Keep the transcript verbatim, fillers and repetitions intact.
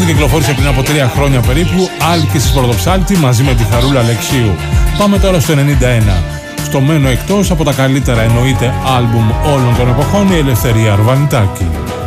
τραγούδι κυκλοφόρησε πριν από τρία χρόνια περίπου, Άλκης Πρωτοψάλτη μαζί με τη Χαρούλα Αλεξίου. Πάμε τώρα στο ενενήντα ένα. Στο μένω εκτός από τα καλύτερα εννοείται άλμπουμ όλων των εποχών, η Ελευθερία Αρβανιτάκη.